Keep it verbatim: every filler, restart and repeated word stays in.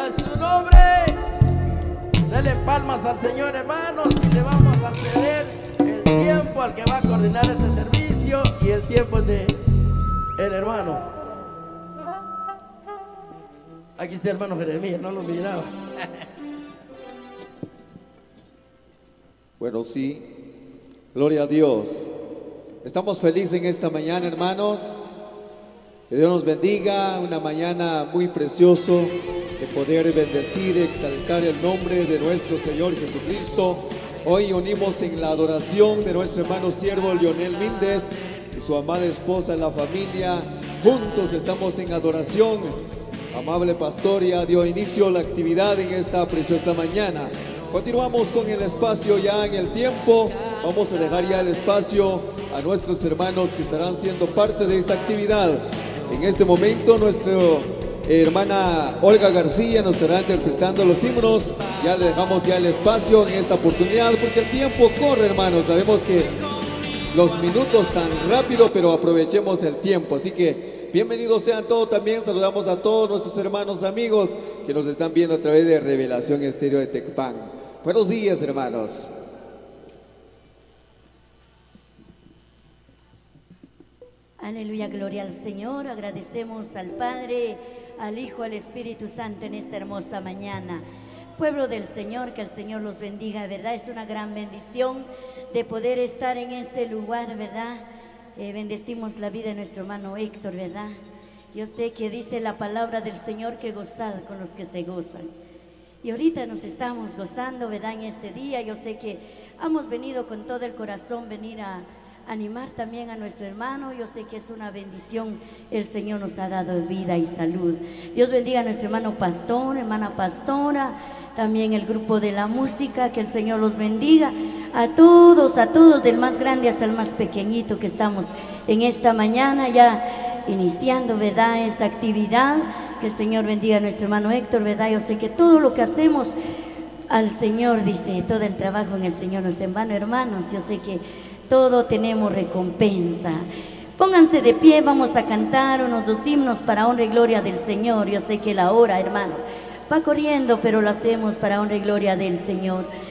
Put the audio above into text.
a su nombre. Dele palmas al Señor, hermanos, y le vamos a ceder el tiempo al que va a coordinar ese servicio, y el tiempo es de el hermano. Aquí está el hermano Jeremías, no lo miraba. Bueno, sí, gloria a Dios. Estamos felices en esta mañana, hermanos. Que Dios nos bendiga, una mañana muy precioso de poder bendecir, exaltar el nombre de nuestro Señor Jesucristo. Hoy unimos en la adoración de nuestro hermano siervo Lionel Míndez y su amada esposa, la familia. Juntos estamos en adoración. Amable pastor, ya dio inicio a la actividad en esta preciosa mañana. Continuamos con el espacio ya en el tiempo. Vamos a dejar ya el espacio a nuestros hermanos que estarán siendo parte de esta actividad. En este momento nuestra hermana Olga García nos estará interpretando los himnos. Ya le dejamos ya el espacio en esta oportunidad porque el tiempo corre, hermanos. Sabemos que los minutos tan rápido, pero aprovechemos el tiempo. Así que bienvenidos sean todos. También saludamos a todos nuestros hermanos amigos que nos están viendo a través de Revelación Estéreo de Tecpan. Buenos días, hermanos. Aleluya, gloria al Señor. Agradecemos al Padre, al Hijo, al Espíritu Santo en esta hermosa mañana. Pueblo del Señor, que el Señor los bendiga, ¿verdad? Es una gran bendición de poder estar en este lugar, ¿verdad? Eh, bendecimos la vida de nuestro hermano Héctor, ¿verdad? Yo sé que dice la palabra del Señor que gozad con los que se gozan. Y ahorita nos estamos gozando, ¿verdad? En este día yo sé que hemos venido con todo el corazón, venir a animar también a nuestro hermano. Yo sé que es una bendición, el Señor nos ha dado vida y salud. Dios bendiga a nuestro hermano pastor, hermana pastora, también el grupo de la música, que el Señor los bendiga, a todos, a todos, del más grande hasta el más pequeñito que estamos en esta mañana ya iniciando, ¿verdad?, esta actividad. Que el Señor bendiga a nuestro hermano Héctor, ¿verdad? Yo sé que todo lo que hacemos al Señor, dice, todo el trabajo en el Señor no es en vano, hermanos. Yo sé que todo tenemos recompensa. Pónganse de pie, vamos a cantar unos dos himnos para honra y gloria del Señor. Yo sé que la hora, hermano, va corriendo, pero lo hacemos para honra y gloria del Señor.